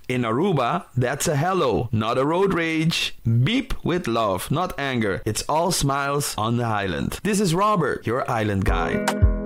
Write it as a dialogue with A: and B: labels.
A: In Aruba, that's a hello, not a road rage. Beep with love, not anger. It's all smiles on the island. This is Robert, your island guide.